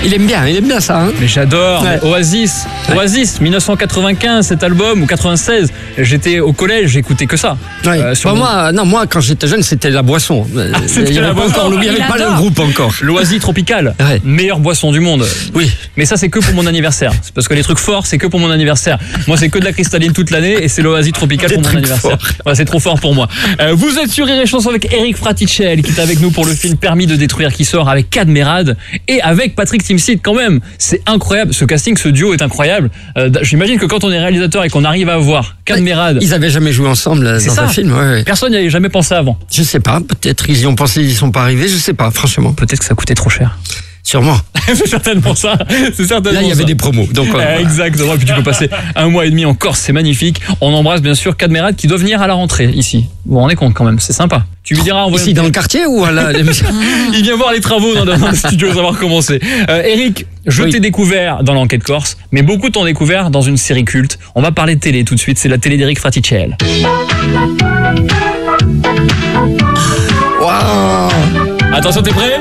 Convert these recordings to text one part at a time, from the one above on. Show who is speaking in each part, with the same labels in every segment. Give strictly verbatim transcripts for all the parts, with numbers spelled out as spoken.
Speaker 1: Il aime bien, il aime bien ça. Hein.
Speaker 2: Mais j'adore.
Speaker 1: Ouais.
Speaker 2: Mais Oasis,
Speaker 1: Ouais.
Speaker 2: Oasis, dix-neuf cent quatre-vingt-quinze, cet album, ou quatre-vingt-seize. J'étais au collège, j'écoutais que ça.
Speaker 1: Ouais.
Speaker 2: Euh, sur
Speaker 1: Bah,
Speaker 2: mon-
Speaker 1: moi, non, moi, quand j'étais jeune, c'était la boisson.
Speaker 2: Ah, c'était
Speaker 1: il y avait
Speaker 2: la
Speaker 1: pas
Speaker 2: boisson.
Speaker 1: encore, il n'y avait
Speaker 3: Il
Speaker 1: pas le
Speaker 3: adore.
Speaker 1: groupe encore.
Speaker 2: L'Oasis tropical,
Speaker 1: Ouais.
Speaker 2: meilleure boisson du monde.
Speaker 1: Oui.
Speaker 2: Mais ça, c'est que pour mon anniversaire. C'est parce que les trucs forts, c'est que pour mon anniversaire. Moi, c'est que de la cristalline toute l'année et c'est l'Oasis tropical
Speaker 1: Des
Speaker 2: pour mon
Speaker 1: trucs
Speaker 2: anniversaire.
Speaker 1: forts.
Speaker 2: Ouais, c'est trop fort pour moi. Euh, vous êtes sur Rire et Chanson avec Eric Fraticelli qui est avec nous pour le film Permis de détruire qui sort avec Cadmerade et avec Patrick Timsit quand même. C'est incroyable. Ce casting, ce duo est incroyable. Euh, J'imagine que quand on est réalisateur et qu'on arrive à voir Cadmerade,
Speaker 1: Ils avaient jamais joué ensemble euh,
Speaker 2: C'est
Speaker 1: dans
Speaker 2: ça.
Speaker 1: un film. Ouais, ouais.
Speaker 2: personne n'y avait jamais pensé avant.
Speaker 1: Je sais pas, peut-être ils y ont pensé, ils y sont pas arrivés, je sais pas, franchement.
Speaker 2: Peut-être que ça coûtait trop cher.
Speaker 1: Sûrement.
Speaker 2: C'est certainement ça. C'est certainement
Speaker 1: Là, il y
Speaker 2: ça.
Speaker 1: avait des promos. Donc, euh,
Speaker 2: Euh,
Speaker 1: voilà.
Speaker 2: Exactement, et puis tu peux passer un mois et demi en Corse, c'est magnifique. On embrasse bien sûr Cadmerade qui doit venir à la rentrée ici. Vous vous rendez compte quand même, c'est sympa. Tu lui diras envoyer.
Speaker 1: Ici dans le quartier ou à la l'émission?
Speaker 2: Il vient voir les travaux dans, dans le studio, savoir comment c'est. Euh, Eric, je
Speaker 1: Oui.
Speaker 2: t'ai découvert dans l'enquête corse, mais beaucoup t'ont découvert dans une série culte. On va parler de télé tout de suite, c'est la télé d'Eric Fraticelli.
Speaker 1: Waouh.
Speaker 2: Attention, t'es prêt?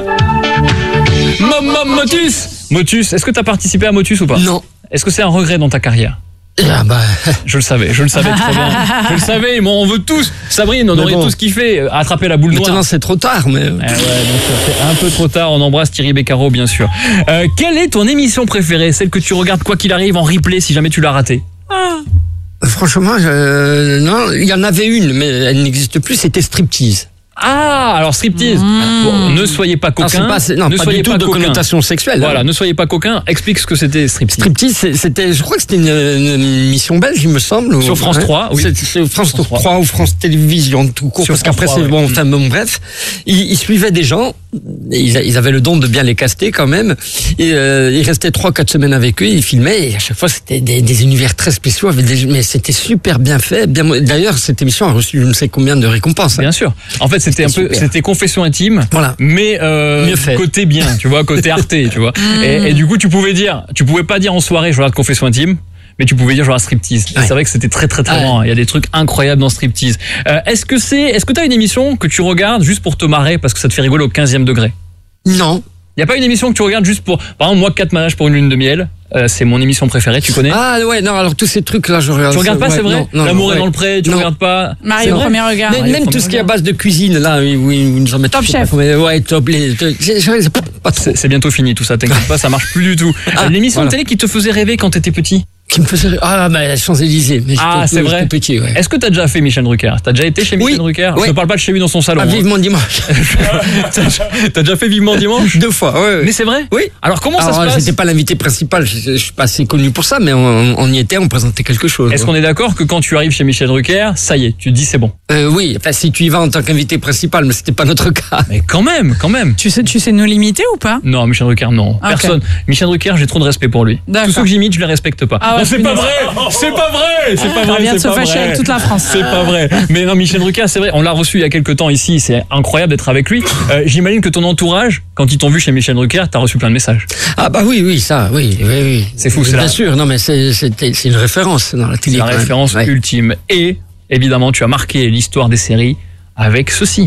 Speaker 2: Mom, mom, Motus Motus, est-ce que t'as participé à Motus ou pas?
Speaker 1: Non.
Speaker 2: Est-ce que c'est un regret dans ta carrière?
Speaker 1: Ah bah,
Speaker 2: Je le savais, je le savais trop bien. Je le savais, mais on veut tous. Sabrine, on
Speaker 1: Mais
Speaker 2: aurait
Speaker 1: bon.
Speaker 2: tous kiffé euh, attraper la boule noire.
Speaker 1: maintenant c'est trop tard, mais.
Speaker 2: Eh ouais, bien sûr, c'est un peu trop tard. On embrasse Thierry Beccaro, bien sûr. Euh, quelle est ton émission préférée? Celle que tu regardes quoi qu'il arrive en replay si jamais tu l'as ratée?
Speaker 1: Franchement, je- non, il y en avait une, mais elle n'existe plus, c'était Striptease.
Speaker 2: Ah, alors striptease. Bon, ne soyez pas
Speaker 1: Non,
Speaker 2: coquin.
Speaker 1: c'est pas, c'est- non,
Speaker 2: ne
Speaker 1: pas
Speaker 2: soyez
Speaker 1: du tout
Speaker 2: pas
Speaker 1: de
Speaker 2: coquin.
Speaker 1: connotation sexuelle.
Speaker 2: Voilà,
Speaker 1: hein.
Speaker 2: ne soyez pas coquin. Explique ce que c'était striptease.
Speaker 1: Striptease, c'est- c'était, je crois que c'était une, une émission belge, il me semble.
Speaker 2: Sur
Speaker 1: ou-
Speaker 2: France
Speaker 1: ouais.
Speaker 2: trois, oui.
Speaker 1: C'est, c'est France,
Speaker 2: France trois.
Speaker 1: trois ou France Télévisions, tout court,
Speaker 2: Sur
Speaker 1: parce
Speaker 2: France
Speaker 1: qu'après,
Speaker 2: trois,
Speaker 1: c'est
Speaker 2: ouais.
Speaker 1: bon,
Speaker 2: Mm.
Speaker 1: enfin, bon, bref. Ils, ils suivaient des gens, et ils, a- ils avaient le don de bien les caster quand même, et euh, ils restaient trois, quatre semaines avec eux, ils filmaient, et à chaque fois, c'était des, des univers très spéciaux, avec des, mais c'était super bien fait. Bien, d'ailleurs, cette émission a reçu je ne sais combien de récompenses. hein.
Speaker 2: Bien sûr. En fait, c'était un peu,
Speaker 1: super.
Speaker 2: c'était confession intime.
Speaker 1: Voilà.
Speaker 2: Mais euh,
Speaker 1: Mieux fait.
Speaker 2: côté bien, tu vois, côté Arte, tu vois. Et, et du coup, tu pouvais dire, tu pouvais pas dire en soirée, je regarde confession intime. Mais tu pouvais dire genre striptease. Et
Speaker 1: Ouais.
Speaker 2: C'est vrai que c'était très très très
Speaker 1: Ouais.
Speaker 2: marrant. Il y a des trucs incroyables dans striptease. Euh, est-ce que c'est, est-ce que t'as une émission que tu regardes juste pour te marrer parce que ça te fait rigoler au quinzième degré?
Speaker 1: Non.
Speaker 2: Il y a pas une émission que tu regardes juste pour, par exemple moi quatre mariages pour une lune de miel, euh, c'est mon émission préférée. Tu connais?
Speaker 1: Ah ouais, non, alors tous ces trucs-là, je regarde.
Speaker 2: tu regardes pas,
Speaker 1: ouais,
Speaker 2: c'est vrai?
Speaker 1: non, non,
Speaker 2: L'amour
Speaker 1: non,
Speaker 2: est dans
Speaker 1: ouais.
Speaker 2: le pré, tu
Speaker 1: Non.
Speaker 2: regardes pas?
Speaker 3: Marie
Speaker 2: C'est
Speaker 3: au
Speaker 2: vrai.
Speaker 3: premier regard.
Speaker 1: Même,
Speaker 2: Marie au
Speaker 1: même
Speaker 2: premier
Speaker 1: tout ce qui est à
Speaker 2: regard.
Speaker 1: base de cuisine, là, oui, oui, ils nous en mettent.
Speaker 3: Top
Speaker 1: je sais
Speaker 3: Chef.
Speaker 1: pas combien- Ouais, top, les, je- je- je- pas trop.
Speaker 2: C'est c'est bientôt fini tout ça, t'inquiète pas, ça marche plus du tout.
Speaker 1: Ah,
Speaker 2: Euh, L'émission
Speaker 1: voilà.
Speaker 2: de télé qui te faisait rêver quand t'étais petit?
Speaker 1: Qui me faisait. Ah, bah, Champs-Élysées. Mais
Speaker 2: Ah,
Speaker 1: j'étais-
Speaker 2: c'est vrai.
Speaker 1: j'étais petit, ouais.
Speaker 2: Est-ce que t'as déjà fait Michel Drucker? T'as déjà été chez Michel
Speaker 1: Oui,
Speaker 2: Drucker?
Speaker 1: oui.
Speaker 2: Je ne parle pas de chez lui dans son salon.
Speaker 1: Ah,
Speaker 2: hein.
Speaker 1: vivement dimanche.
Speaker 2: T'as t'as déjà fait Vivement Dimanche?
Speaker 1: Deux fois, ouais, ouais.
Speaker 2: Mais c'est vrai?
Speaker 1: Oui.
Speaker 2: Alors comment
Speaker 1: Alors,
Speaker 2: ça se passe?
Speaker 1: j'étais pas l'invité principal, je, je suis pas assez connu pour ça, mais on, on y était, on présentait quelque chose.
Speaker 2: Est-ce qu'on est d'accord que quand tu arrives chez Michel Drucker, ça y est, tu te dis c'est bon?
Speaker 1: Euh, oui, enfin, si tu y vas en tant qu'invité principal, mais c'était pas notre cas.
Speaker 2: Mais quand même, quand même.
Speaker 3: Tu sais, tu sais nous limiter ou pas?
Speaker 2: Non, Michel Drucker, non.
Speaker 3: Ok.
Speaker 2: Personne. Michel Drucker, j'ai trop de respect pour lui.
Speaker 3: D'accord.
Speaker 2: Tous ceux que j'imite, je les respecte pas.
Speaker 3: Ah ouais,
Speaker 2: non, c'est pas
Speaker 3: punaise.
Speaker 2: vrai! C'est pas vrai! C'est pas
Speaker 3: On
Speaker 2: vrai!
Speaker 3: vient de
Speaker 2: c'est
Speaker 3: se
Speaker 2: pas
Speaker 3: fâcher
Speaker 2: vrai.
Speaker 3: avec toute la France.
Speaker 2: C'est pas vrai. Mais non, Michel Drucker, c'est vrai. On l'a reçu il y a quelques temps ici. C'est incroyable d'être avec lui. Euh, J'imagine que ton entourage, quand ils t'ont vu chez Michel Drucker, t'as reçu plein de messages.
Speaker 1: Ah, bah oui, oui, ça, oui, oui, oui.
Speaker 2: C'est fou, c'est
Speaker 1: Bien
Speaker 2: la-
Speaker 1: sûr, non, mais c'est c'est- c'est une référence dans la
Speaker 2: C'est
Speaker 1: télé.
Speaker 2: la
Speaker 1: quand même.
Speaker 2: référence
Speaker 1: Ouais.
Speaker 2: ultime. Et, évidemment, tu as marqué l'histoire des séries avec ceci.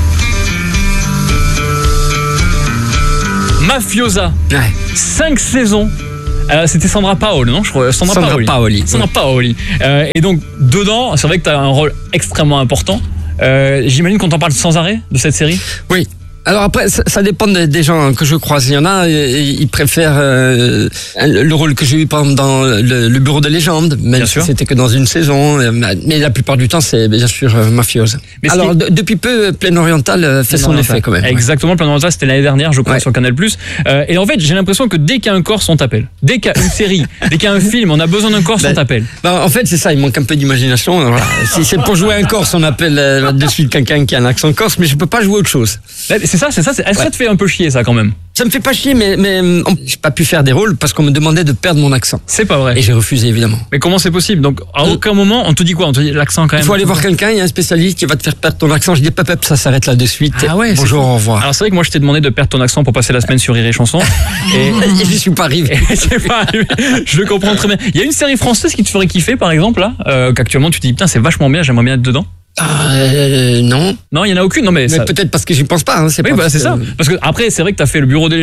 Speaker 2: Mafiosa.
Speaker 1: Ouais.
Speaker 2: Cinq saisons. Euh, C'était Sandra Paoli, non je crois, Sandra,
Speaker 1: Sandra
Speaker 2: Paoli.
Speaker 1: Paoli,
Speaker 2: Sandra Paoli. Euh, et donc, dedans, c'est vrai que tu as un rôle extrêmement important. Euh, J'imagine qu'on t'en parle sans arrêt de cette série.
Speaker 1: Oui. Alors après, ça, ça dépend des des gens que je croise. Il y en a, euh, ils préfèrent euh, le rôle que j'ai eu pendant le, le Bureau des légendes, même
Speaker 2: Bien
Speaker 1: si
Speaker 2: sûr.
Speaker 1: c'était que dans une saison. euh, Mais la plupart du temps, c'est bien sûr euh, Mafiosa.
Speaker 2: Mais ce
Speaker 1: Alors
Speaker 2: qui
Speaker 1: de- depuis peu, Plein Oriental euh, fait son effet quand même. ouais.
Speaker 2: Exactement, Plein Oriental, c'était l'année dernière, je crois,
Speaker 1: Ouais.
Speaker 2: sur Canal+. Euh, et en fait, j'ai l'impression que dès qu'il y a un Corse, on t'appelle. Dès qu'il y a une série, dès qu'il y a un film, on a besoin d'un Corse, on
Speaker 1: Ben,
Speaker 2: t'appelle.
Speaker 1: Ben, en fait, c'est ça, il manque un peu d'imagination. Alors, voilà. Si c'est pour jouer un Corse, on appelle euh, là-dessus quelqu'un qui a un accent corse, mais je peux pas jouer autre chose.
Speaker 2: Ben, C'est ça, c'est ça. c'est- Est-ce que
Speaker 1: Ouais.
Speaker 2: ça te fait un peu chier, ça, quand même?
Speaker 1: Ça me fait pas chier, mais, mais euh, j'ai pas pu faire des rôles parce qu'on me demandait de perdre mon accent.
Speaker 2: C'est pas vrai.
Speaker 1: Et j'ai refusé, évidemment.
Speaker 2: Mais comment c'est possible? Donc, à aucun moment, on te dit quoi? On te dit l'accent quand même?
Speaker 1: Il faut aller voir quelqu'un, il y a un spécialiste qui va te faire perdre ton accent. Je dis, pep, pep, ça s'arrête là de suite.
Speaker 2: Ah ouais, c'est
Speaker 1: Bonjour,
Speaker 2: fou.
Speaker 1: au revoir.
Speaker 2: Alors c'est vrai que moi je t'ai demandé de perdre ton accent pour passer la semaine sur Rire et Chanson. Et,
Speaker 1: Et j'y suis pas arrivé.
Speaker 2: et c'est pas arrivé. Je le comprends très bien. Il y a une série française qui te ferait kiffer par exemple là, euh, qu'actuellement tu te dis putain c'est vachement bien, j'aimerais bien être dedans.
Speaker 1: Ah, euh, non.
Speaker 2: Non, il y en a aucune. Non mais,
Speaker 1: Mais
Speaker 2: ça...
Speaker 1: peut-être parce que j'y pense pas. Hein, c'est
Speaker 2: Oui
Speaker 1: pas
Speaker 2: bah
Speaker 1: parce
Speaker 2: c'est
Speaker 1: que-
Speaker 2: ça. Parce que après c'est vrai que t'as fait le Bureau des légendes.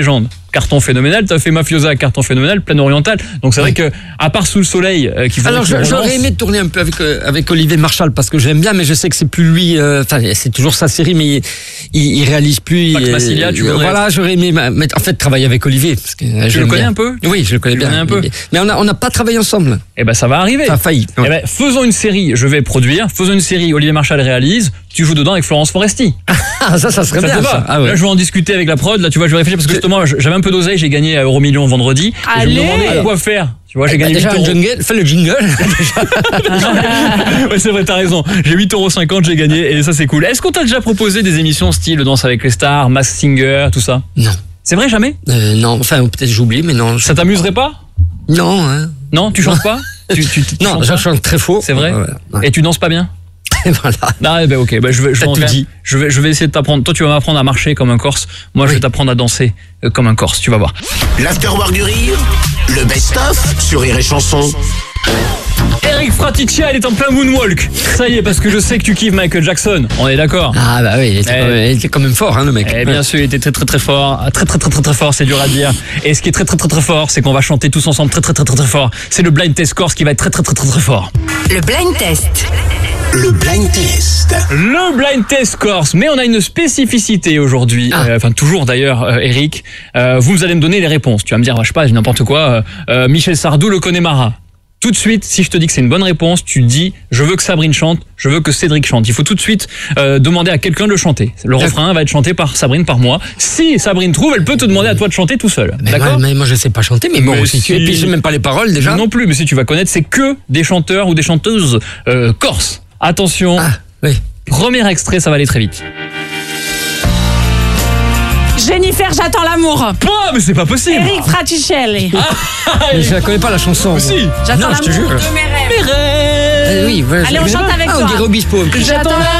Speaker 2: carton phénoménal. T'as fait Mafiosa, carton phénoménal, Plan Oriental. Donc c'est vrai que à part Sous le soleil, euh, qui
Speaker 1: Alors je- j'aurais aimé tourner un peu avec euh, avec Olivier Marchal parce que j'aime bien, mais je sais que c'est plus lui. Enfin, euh, c'est toujours sa série, mais il, il, il réalise plus.
Speaker 2: Max
Speaker 1: il,
Speaker 2: Massilia, tu
Speaker 1: euh,
Speaker 2: voudrais
Speaker 1: Voilà, j'aurais aimé ma- mais en fait travailler avec Olivier. Parce que, euh,
Speaker 2: Tu
Speaker 1: j'aime
Speaker 2: le connais
Speaker 1: bien.
Speaker 2: un peu?
Speaker 1: Oui, je le connais
Speaker 2: Tu le
Speaker 1: bien.
Speaker 2: connais un peu
Speaker 1: Mais, mais on a on n'a pas travaillé ensemble.
Speaker 2: Eh ben ça va arriver.
Speaker 1: Ça a failli.
Speaker 2: Eh ben, faisons une série, je vais produire. Faisons une série, Olivier Marchal réalise. Tu joues dedans avec Florence Foresti.
Speaker 1: Ah, ça, ça serait
Speaker 2: Ça
Speaker 1: bien.
Speaker 2: te va
Speaker 1: ça. Ah ouais.
Speaker 2: Là, je vais en discuter avec la prod. Là, tu vois, je vais réfléchir parce que justement, j'avais un peu d'oseille. J'ai gagné à Euromillion vendredi. Et je
Speaker 3: Allez.
Speaker 2: me demandais quoi faire. Tu vois, j'ai
Speaker 1: Eh ben,
Speaker 2: gagné
Speaker 1: déjà
Speaker 2: huit
Speaker 1: un
Speaker 2: euros.
Speaker 1: jingle, fais le jingle.
Speaker 2: Ouais, c'est vrai, t'as raison. J'ai huit euros cinquante, j'ai gagné et ça, c'est cool. Est-ce qu'on t'a déjà proposé des émissions style Danse avec les stars, Masked Singer, tout ça?
Speaker 1: Non,
Speaker 2: C'est vrai, jamais?
Speaker 1: euh, non. Enfin, peut-être j'oublie, mais non. je-
Speaker 2: Ça t'amuserait pas?
Speaker 1: Non, hein.
Speaker 2: Non, tu chantes pas? tu, tu, tu
Speaker 1: Non,
Speaker 2: chantes
Speaker 1: je
Speaker 2: pas
Speaker 1: chante très faux.
Speaker 2: C'est vrai?
Speaker 1: Ouais, ouais.
Speaker 2: Et tu danses pas bien?
Speaker 1: Voilà.
Speaker 2: Ah, ben ok, ben je vais, je vais,
Speaker 1: T'as
Speaker 2: en
Speaker 1: tout
Speaker 2: faire.
Speaker 1: dit.
Speaker 2: je vais, je vais essayer de t'apprendre. Toi, tu vas m'apprendre à marcher comme un Corse. Moi, je vais t'apprendre à danser euh, comme un Corse. Tu vas voir.
Speaker 4: L'Afterwork du Rire, le best-of sur Rire et Chanson.
Speaker 2: Eric Fraticia, il est en plein moonwalk. Ça y est, parce que je sais que tu kiffes Michael Jackson. On est d'accord?
Speaker 1: Ah bah oui, il était,
Speaker 2: Eh.
Speaker 1: quand même, il était quand même fort, hein, le mec.
Speaker 2: Eh bien sûr, il était très très très fort, très très très très très fort, c'est dur à dire. Et ce qui est très très très très fort, c'est qu'on va chanter tous ensemble très très très très très fort. C'est le blind test Corse qui va être très très très très très fort.
Speaker 5: Le blind test.
Speaker 4: Le blind test.
Speaker 2: Le blind test Corse, mais on a une spécificité aujourd'hui,
Speaker 1: Ah.
Speaker 2: euh, enfin toujours d'ailleurs, euh, Eric. Euh, vous allez me donner les réponses. Tu vas me dire, je sais pas, n'importe quoi. Euh, euh, Michel Sardou, le Connemara. Tout de suite, si je te dis que c'est une bonne réponse, tu dis je veux que Sabrine chante, je veux que Cédric chante. Il faut tout de suite euh, demander à quelqu'un de le chanter. Le refrain va être chanté par Sabrine, par moi. Si Sabrine trouve, elle peut te demander à toi de chanter tout seul.
Speaker 1: Mais
Speaker 2: D'accord?
Speaker 1: moi, mais moi, je sais pas chanter, mais bon,
Speaker 2: Mais
Speaker 1: si tu-
Speaker 2: si-
Speaker 1: et puis je sais même pas les paroles déjà.
Speaker 2: Non plus, mais si tu vas connaître, c'est que des chanteurs ou des chanteuses euh, corses. Attention,
Speaker 1: Ah, oui.
Speaker 2: premier extrait, ça va aller très vite.
Speaker 3: Jennifer, j'attends l'amour.
Speaker 2: Oh, mais c'est pas possible.
Speaker 3: Eric Fraticelli.
Speaker 1: Mais je la connais pas la chanson.
Speaker 2: Si.
Speaker 3: J'attends
Speaker 1: Non, je te
Speaker 3: l'amour
Speaker 1: jure.
Speaker 3: de mes rêves.
Speaker 2: Mes rêves.
Speaker 1: Eh oui, voilà,
Speaker 3: Allez,
Speaker 1: je
Speaker 3: on
Speaker 1: connais
Speaker 3: chante
Speaker 1: pas.
Speaker 3: avec
Speaker 1: Ah,
Speaker 3: toi.
Speaker 1: on dirait Obispo. en plus.
Speaker 3: J'attends